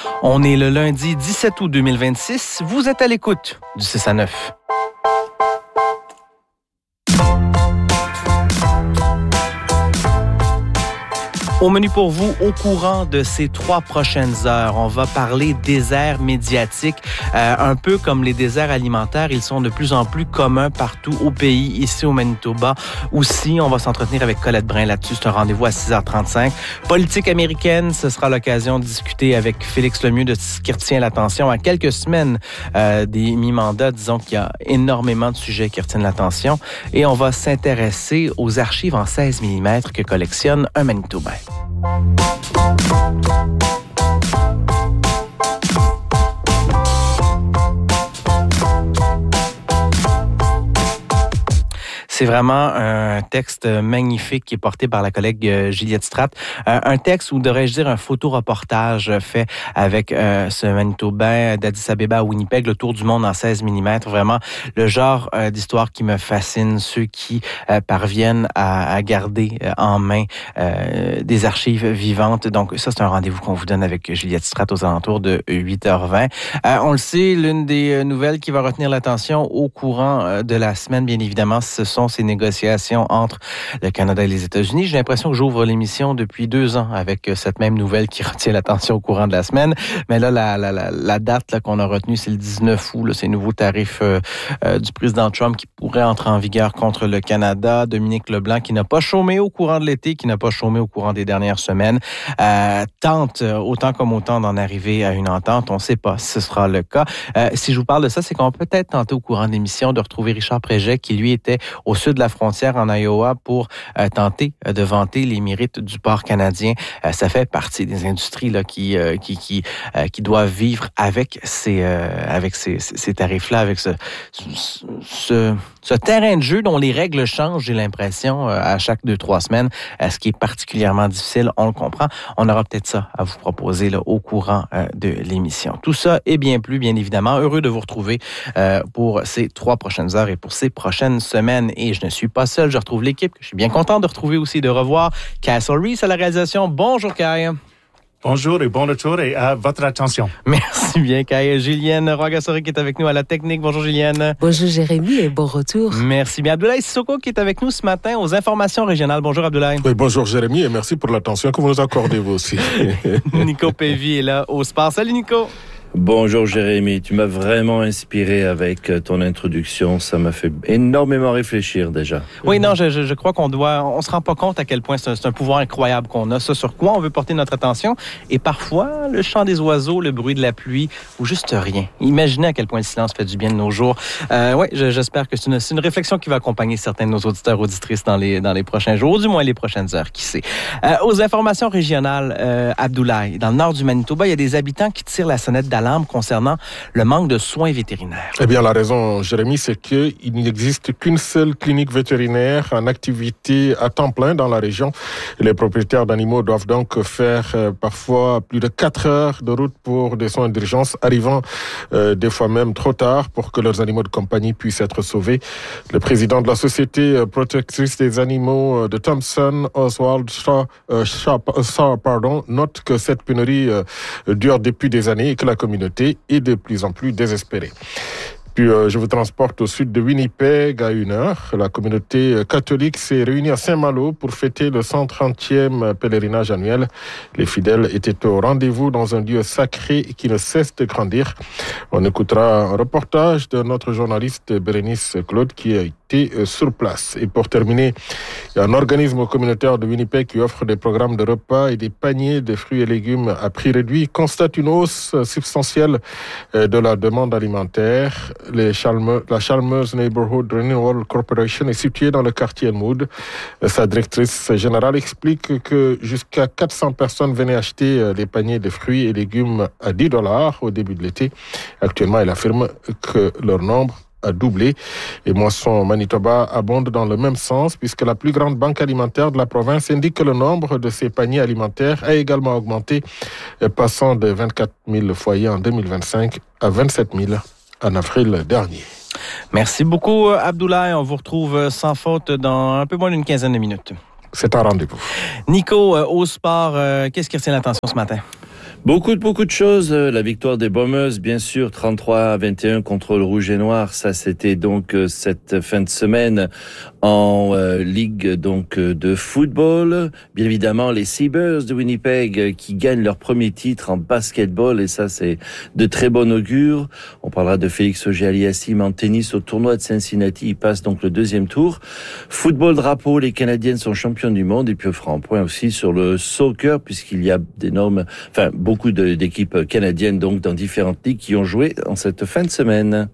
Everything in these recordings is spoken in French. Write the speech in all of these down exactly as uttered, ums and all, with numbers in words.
On est le lundi dix-sept août deux mille vingt-six. Vous êtes à l'écoute du six à neuf. Au menu pour vous, au courant de ces trois prochaines heures, on va parler déserts médiatiques. Euh, un peu comme les déserts alimentaires, ils sont de plus en plus communs partout au pays, ici au Manitoba. Aussi, on va s'entretenir avec Colette Brun là-dessus. C'est un rendez-vous à six heures trente-cinq. Politique américaine, ce sera l'occasion de discuter avec Félix Lemieux de ce qui retient l'attention. À quelques semaines euh, des mi-mandats, disons qu'il y a énormément de sujets qui retiennent l'attention. Et on va s'intéresser aux archives en seize millimètres que collectionne un Manitobain. C'est vraiment un texte magnifique qui est porté par la collègue euh, Juliette Stratt. Euh, un texte, ou devrais-je dire un photoreportage fait avec euh, ce Manitobain d'Addis Abeba à Winnipeg, le tour du monde en seize millimètres. Vraiment le genre euh, d'histoire qui me fascine, ceux qui euh, parviennent à, à garder euh, en main euh, des archives vivantes. Donc ça, c'est un rendez-vous qu'on vous donne avec Juliette Stratt aux alentours de huit heures vingt. Euh, on le sait, l'une des nouvelles qui va retenir l'attention au courant de la semaine, bien évidemment, ce sont ces négociations entre le Canada et les États-Unis. J'ai l'impression que j'ouvre l'émission depuis deux ans avec cette même nouvelle qui retient l'attention au courant de la semaine. Mais là, la, la, la, la date là, qu'on a retenue, c'est le dix-neuf août, là, ces nouveaux tarifs euh, euh, du président Trump qui pourraient entrer en vigueur contre le Canada. Dominique Leblanc, qui n'a pas chômé au courant de l'été, qui n'a pas chômé au courant des dernières semaines, euh, tente autant comme autant d'en arriver à une entente. On ne sait pas si ce sera le cas. Euh, si je vous parle de ça, c'est qu'on peut peut-être tenter au courant de l'émission de retrouver Richard Préjet, qui lui était au sud de la frontière en Iowa pour euh, tenter euh, de vanter les mérites du port canadien. Euh, ça fait partie des industries là qui euh, qui qui euh, qui doivent vivre avec ces euh, avec ces, ces tarifs-là, avec ce, ce ce terrain de jeu dont les règles changent, j'ai l'impression, euh, à chaque deux trois semaines, euh, ce qui est particulièrement difficile. On le comprend. On aura peut-être ça à vous proposer là au courant euh, de l'émission. Tout ça et bien plus, bien évidemment. Heureux de vous retrouver euh, pour ces trois prochaines heures et pour ces prochaines semaines. Et je ne suis pas seul, je retrouve l'équipe que je suis bien content de retrouver aussi, de revoir. Castle Reese à la réalisation. Bonjour, Kai. Bonjour et bon retour et à votre attention. Merci bien, Kai. Julienne Rogassori qui est avec nous à la technique. Bonjour, Julienne. Bonjour, Jérémy, et bon retour. Merci bien. Abdoulaye Sissoko qui est avec nous ce matin aux informations régionales. Bonjour, Abdoulaye. Oui, bonjour, Jérémy, et merci pour l'attention que vous nous accordez, vous aussi. Nico Pévy est là au sport. Salut, Nico. Bonjour Jérémy, tu m'as vraiment inspiré avec ton introduction, ça m'a fait énormément réfléchir déjà. Oui, non, je, je, je crois qu'on doit, on se rend pas compte à quel point c'est un, c'est un pouvoir incroyable qu'on a, ça sur quoi on veut porter notre attention, et parfois le chant des oiseaux, le bruit de la pluie, ou juste rien. Imaginez à quel point le silence fait du bien de nos jours. Euh, oui, je, j'espère que c'est une, c'est une réflexion qui va accompagner certains de nos auditeurs auditrices dans les, dans les prochains jours, ou du moins les prochaines heures, qui sait. Euh, aux informations régionales, euh, Abdoulaye, dans le nord du Manitoba, il y a des habitants qui tirent la sonnette d'alarme concernant le manque de soins vétérinaires. Eh bien, la raison, Jérémy, c'est qu'il n'existe qu'une seule clinique vétérinaire en activité à temps plein dans la région. Les propriétaires d'animaux doivent donc faire euh, parfois plus de quatre heures de route pour des soins d'urgence, arrivant euh, des fois même trop tard pour que leurs animaux de compagnie puissent être sauvés. Le président de la Société protectrice des animaux de Thompson, Oswald Shaw, euh, Shaw, Shaw pardon, note que cette pénurie euh, dure depuis des années et que la communauté est de plus en plus désespérée. Puis euh, je vous transporte au sud de Winnipeg à une heure. La communauté catholique s'est réunie à Saint-Malo pour fêter le cent trentième pèlerinage annuel. Les fidèles étaient au rendez-vous dans un lieu sacré qui ne cesse de grandir. On écoutera un reportage de notre journaliste Bérénice Claude qui a été sur place. Et pour terminer, il y a un organisme communautaire de Winnipeg qui offre des programmes de repas et des paniers de fruits et légumes à prix réduit, constate une hausse substantielle de la demande alimentaire. Les Chalmers, la Chalmers Neighborhood Renewal Corporation est située dans le quartier Elmwood. Sa directrice générale explique que jusqu'à quatre cents personnes venaient acheter des paniers de fruits et légumes à dix dollars au début de l'été. Actuellement, elle affirme que leur nombre a doublé. Et Moisson Manitoba abonde dans le même sens puisque la plus grande banque alimentaire de la province indique que le nombre de ces paniers alimentaires a également augmenté, passant de vingt-quatre mille foyers en deux mille vingt-cinq à vingt-sept mille en avril dernier. Merci beaucoup, Abdoulaye. On vous retrouve sans faute dans un peu moins d'une quinzaine de minutes. C'est un rendez-vous. Nico, au sport, qu'est-ce qui retient l'attention ce matin? Beaucoup, beaucoup de choses. La victoire des Bombers, bien sûr, trente-trois à vingt et un contre le Rouge et Noir. Ça, c'était donc cette fin de semaine en euh, Ligue donc de football. Bien évidemment, les Seabirds de Winnipeg qui gagnent leur premier titre en basketball. Et ça, c'est de très bon augure. On parlera de Félix Auger-Aliassime en tennis au tournoi de Cincinnati. Il passe donc le deuxième tour. Football drapeau, les Canadiennes sont championnes du monde. Et puis, on fera un point aussi sur le soccer, puisqu'il y a d'énormes, enfin, beaucoup beaucoup de, d'équipes canadiennes donc dans différentes ligues qui ont joué en cette fin de semaine.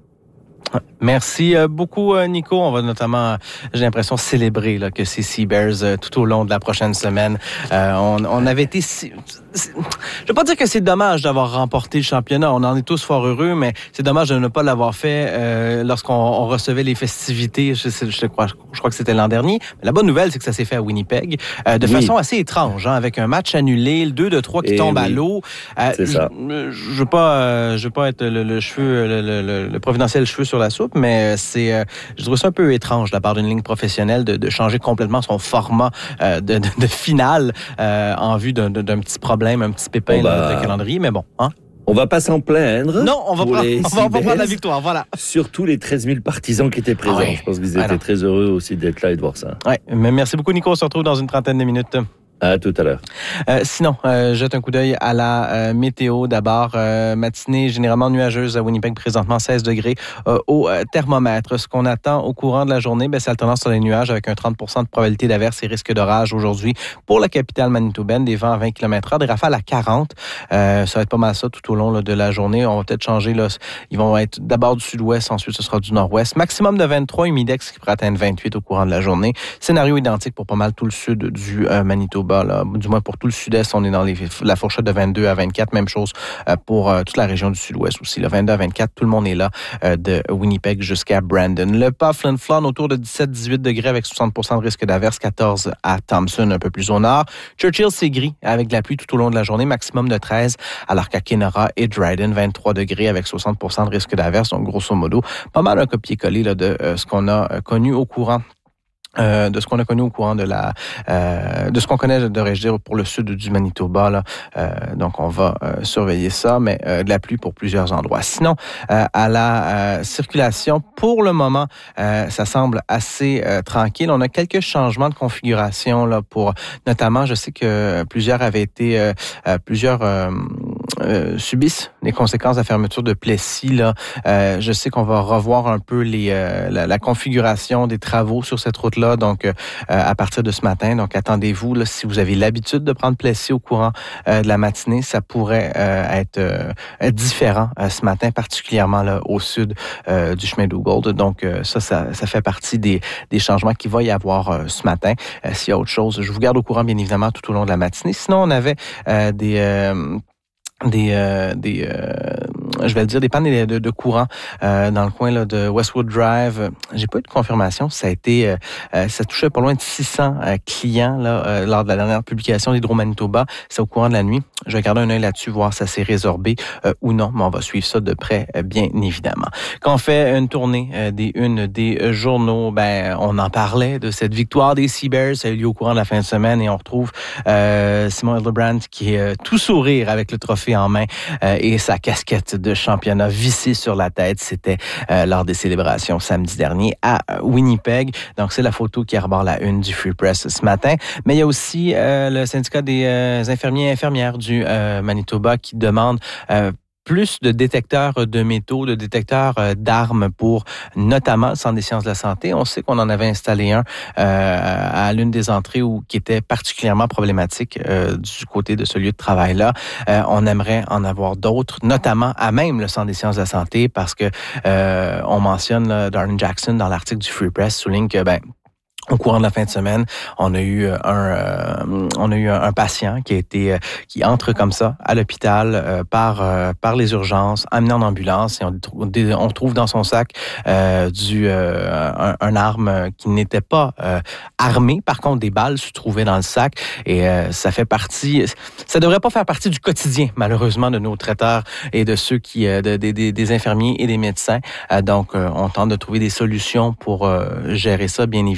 Merci beaucoup, Nico. On va notamment, j'ai l'impression, célébrer là, que ces Seabirds, euh, tout au long de la prochaine semaine, euh, on, on avait été... Si... Je veux pas dire que c'est dommage d'avoir remporté le championnat. On en est tous fort heureux, mais c'est dommage de ne pas l'avoir fait euh, lorsqu'on on recevait les festivités. Je, je, je, crois, je crois que c'était l'an dernier. Mais la bonne nouvelle, c'est que ça s'est fait à Winnipeg euh, de oui. façon assez étrange, hein, avec un match annulé, le deux de trois qui Et tombe oui. à l'eau. Euh, c'est ça. Je, je veux pas, euh, je veux pas être le, le cheveu, le, le, le providentiel cheveu sur la soupe, mais c'est, euh, je trouve ça un peu étrange de la part d'une ligne professionnelle de, de changer complètement son format euh, de, de, de finale euh, en vue d'un, d'un petit problème, un petit pépin va... là, de calendrier, mais bon, hein. On va pas s'en plaindre. Non, on va prendre, on va, on va prendre la victoire, voilà. Surtout les treize mille partisans qui étaient présents. Ah oui. Je pense qu'ils étaient Alors. très heureux aussi d'être là et de voir ça. Ouais, mais merci beaucoup, Nico. On se retrouve dans une trentaine de minutes. À tout à l'heure. Euh, sinon, euh, jette un coup d'œil à la euh, météo. D'abord, euh, matinée généralement nuageuse à Winnipeg, présentement seize degrés euh, au euh, thermomètre. Ce qu'on attend au courant de la journée, ben, c'est alternance sur les nuages avec un trente pour cent de probabilité d'averse et risque d'orage aujourd'hui pour la capitale manitobaine. Des vents à vingt kilomètres heure, des rafales à quarante. Euh, ça va être pas mal ça tout au long là, de la journée. On va peut-être changer. Là, ils vont être d'abord du sud-ouest, ensuite ce sera du nord-ouest. Maximum de vingt-trois, humidex qui pourrait atteindre vingt-huit au courant de la journée. Scénario identique pour pas mal tout le sud du euh, Manitoba, là, du moins pour tout le sud-est, on est dans les, la fourchette de vingt-deux à vingt-quatre. Même chose euh, pour euh, toute la région du sud-ouest aussi. Le vingt-deux à vingt-quatre, tout le monde est là euh, de Winnipeg jusqu'à Brandon. Le pas Flin Flon autour de dix-sept à dix-huit degrés avec soixante pour cent de risque d'averse, quatorze à Thompson, un peu plus au nord. Churchill, c'est gris avec de la pluie tout au long de la journée, maximum de treize, alors qu'à Kenora et Dryden, vingt-trois degrés avec soixante pour cent de risque d'averse. Donc, grosso modo, pas mal un copier-coller là, de euh, ce qu'on a euh, connu au courant Euh, de ce qu'on a connu au courant de la euh, de ce qu'on connaît, devrais-je dire, pour le sud du Manitoba là. Euh, donc on va euh, surveiller ça, mais euh, de la pluie pour plusieurs endroits. Sinon, euh, à la euh, circulation, pour le moment, euh, ça semble assez euh, tranquille. On a quelques changements de configuration là pour, notamment, je sais que plusieurs avaient été euh, euh, plusieurs euh, euh, subissent les conséquences de la fermeture de Plessis là. Euh, je sais qu'on va revoir un peu les euh, la, la configuration des travaux sur cette route là. Là, donc euh, à partir de ce matin. Donc, attendez-vous, là, si vous avez l'habitude de prendre Plessis au courant euh, de la matinée, ça pourrait euh, être, euh, être différent euh, ce matin, particulièrement là, au sud euh, du chemin d'Ogold. Donc, euh, ça, ça, ça fait partie des, des changements qu'il va y avoir euh, ce matin. Euh, s'il y a autre chose, je vous garde au courant, bien évidemment, tout au long de la matinée. Sinon, on avait euh, des... Euh, des euh, des euh, je vais le dire des pannes de, de courant euh, dans le coin là de Westwood Drive. J'ai pas eu de confirmation, ça a été euh, ça touchait pas loin de six cents euh, clients là euh, lors de la dernière publication d'Hydro-Manitoba. C'est au courant de la nuit. Je vais garder un œil là-dessus, voir si ça s'est résorbé euh, ou non, mais on va suivre ça de près, euh, bien évidemment. Quand on fait une tournée euh, des unes des euh, journaux, ben on en parlait de cette victoire des Seabirds. Ça a eu lieu au courant de la fin de semaine et on retrouve euh, Simon Hildebrand qui est euh, tout sourire avec le trophée en main euh, et sa casquette de championnat vissée sur la tête. C'était euh, lors des célébrations samedi dernier à Winnipeg. Donc, c'est la photo qui arbore la une du Free Press ce matin. Mais il y a aussi euh, le syndicat des euh, infirmiers et infirmières du euh, Manitoba qui demande euh, plus de détecteurs de métaux, de détecteurs d'armes pour notamment le Centre des sciences de la santé. On sait qu'on en avait installé un euh, à l'une des entrées où, qui était particulièrement problématique euh, du côté de ce lieu de travail-là. Euh, on aimerait en avoir d'autres, notamment à même le Centre des sciences de la santé, parce que euh, on mentionne là, Darren Jackson dans l'article du Free Press, souligne que ben au courant de la fin de semaine, on a eu un, euh, on a eu un, un patient qui a été, euh, qui entre comme ça à l'hôpital euh, par euh, par les urgences, amené en ambulance et on, on trouve dans son sac euh, du euh, un, un arme qui n'était pas euh, armée. Par contre, des balles se trouvaient dans le sac et euh, ça fait partie, ça devrait pas faire partie du quotidien malheureusement de nos traiteurs et de ceux qui, euh, de, de, de, des infirmiers et des médecins. Euh, donc, euh, on tente de trouver des solutions pour euh, gérer ça, bien évidemment.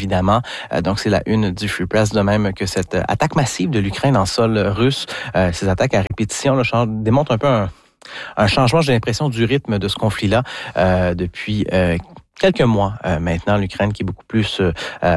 Euh, donc, c'est la une du Free Press, de même que cette attaque massive de l'Ukraine en sol russe. Euh, ces attaques à répétition là, démontrent un peu un, un changement, j'ai l'impression, du rythme de ce conflit-là euh, depuis euh, quelques mois euh, maintenant. L'Ukraine qui est beaucoup plus euh,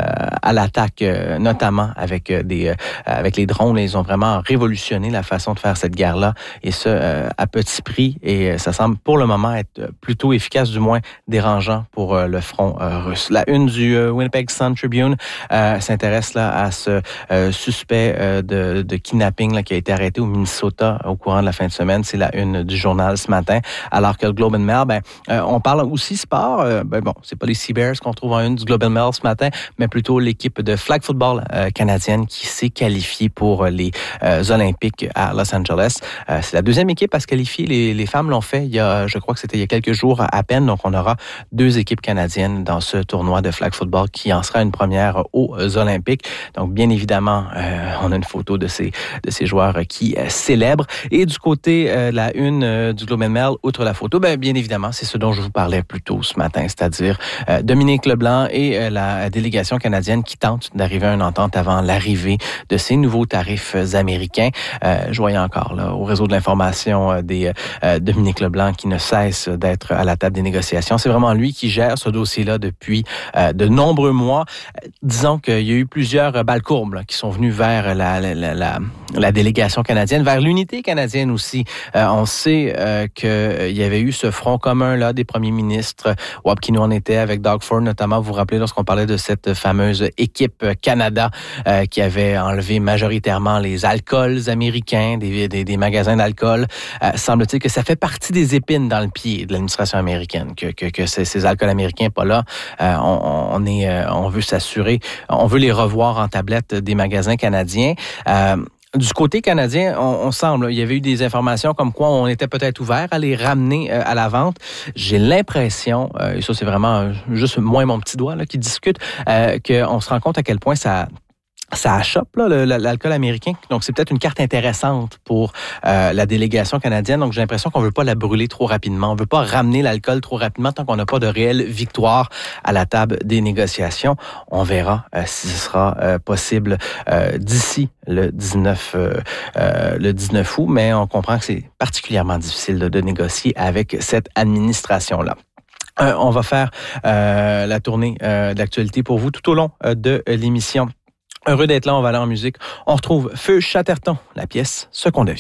à l'attaque, euh, notamment avec euh, des euh, avec les drones. Ils ont vraiment révolutionné la façon de faire cette guerre-là, et ce euh, à petit prix. Et euh, ça semble pour le moment être plutôt efficace, du moins dérangeant pour euh, le front euh, russe. La une du euh, Winnipeg Sun Tribune euh, s'intéresse là à ce euh, suspect euh, de, de kidnapping là, qui a été arrêté au Minnesota au courant de la fin de semaine. C'est la une du journal ce matin. Alors que le Globe and Mail, ben euh, on parle aussi sport. Euh, ben bon, c'est pas les Seabears qu'on trouve en une du Globe and Mail ce matin, mais plutôt l'équipe de flag football euh, canadienne qui s'est qualifiée pour les euh, Olympiques à Los Angeles. Euh, c'est la deuxième équipe à se qualifier. Les, les femmes l'ont fait il y a, je crois que c'était il y a quelques jours à peine. Donc, on aura deux équipes canadiennes dans ce tournoi de flag football qui en sera une première aux Olympiques. Donc, bien évidemment, euh, on a une photo de ces, de ces joueurs qui euh, célèbrent. Et du côté euh, de la une euh, du Globe and Mail, outre la photo, ben, bien évidemment, c'est ce dont je vous parlais plus tôt ce matin, c'est-à-dire euh, Dominique Leblanc et euh, la délégation canadienne qui tente d'arriver à une entente avant l'arrivée de ces nouveaux tarifs américains. Euh, je voyais encore là, au réseau de l'information euh, des euh, Dominique Leblanc qui ne cesse d'être à la table des négociations. C'est vraiment lui qui gère ce dossier-là depuis euh, de nombreux mois. Euh, disons qu'il y a eu plusieurs balles courbes là, qui sont venues vers la, la, la, la, la délégation canadienne, vers l'unité canadienne aussi. Euh, on sait euh, qu'il y avait eu ce front commun là des premiers ministres. Wapkino en était avec Doug Ford, notamment. Vous vous rappelez lorsqu'on parlait de cette fameuse équipe Canada euh, qui avait enlevé majoritairement les alcools américains, des, des, des magasins d'alcool. Euh, semble-t-il que ça fait partie des épines dans le pied de l'administration américaine, que, que, que ces, ces alcools américains pas là. Euh, on, on, est, euh, on veut s'assurer, on veut les revoir en tablette des magasins canadiens. Euh, Du côté canadien, on, on semble, il y avait eu des informations comme quoi on était peut-être ouvert à les ramener euh, à la vente. J'ai l'impression, euh, et ça c'est vraiment juste moi et mon petit doigt là, qui discute, euh, qu'on se rend compte à quel point ça... Ça achoppe là, le, l'alcool américain. Donc, c'est peut-être une carte intéressante pour euh, la délégation canadienne. Donc, j'ai l'impression qu'on veut pas la brûler trop rapidement. On veut pas ramener l'alcool trop rapidement tant qu'on n'a pas de réelle victoire à la table des négociations. On verra euh, si ce sera euh, possible euh, d'ici le dix-neuf, euh, euh, le dix-neuf août. Mais on comprend que c'est particulièrement difficile de, de négocier avec cette administration-là. Euh, on va faire euh, la tournée euh, d'actualité pour vous tout au long euh, de l'émission. Heureux d'être là, on va aller en musique. On retrouve Feu Chatterton, la pièce « Ce qu'on devient ».